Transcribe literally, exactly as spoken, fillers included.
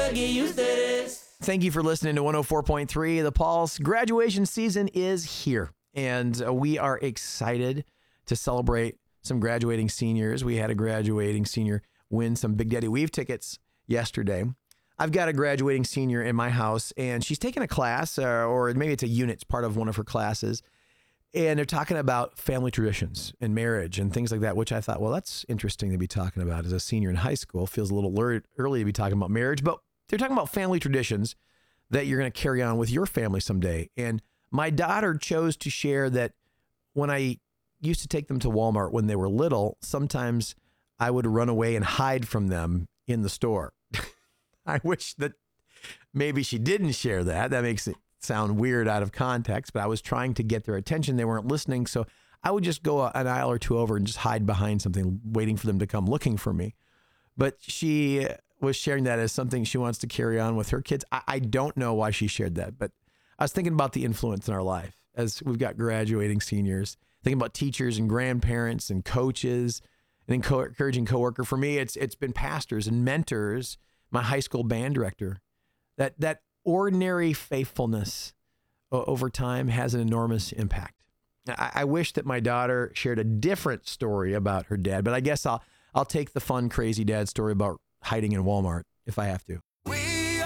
better get used to this. Thank you for listening to one oh four point three The Pulse. Graduation season is here, and uh, we are excited to celebrate some graduating seniors. We had a graduating senior win some Big Daddy Weave tickets yesterday. I've got a graduating senior in my house, and she's taking a class, uh, or maybe it's a unit, it's part of one of her classes, and they're talking about family traditions and marriage and things like that, which I thought, well, that's interesting to be talking about as a senior in high school. Feels a little early to be talking about marriage, but they're talking about family traditions that you're going to carry on with your family someday. And my daughter chose to share that when I used to take them to Walmart when they were little, sometimes I would run away and hide from them in the store. I wish that maybe she didn't share that. That makes it sound weird out of context, but I was trying to get their attention. They weren't listening. So I would just go an aisle or two over and just hide behind something, waiting for them to come looking for me. But she was sharing that as something she wants to carry on with her kids. I, I don't know why she shared that, but I was thinking about the influence in our life as we've got graduating seniors, thinking about teachers and grandparents and coaches and enco- encouraging coworker. For me, it's it's been pastors and mentors, my high school band director. That that ordinary faithfulness uh, over time has an enormous impact. I, I wish that my daughter shared a different story about her dad, but I guess I'll I'll take the fun, crazy dad story about hiding in Walmart if I have to.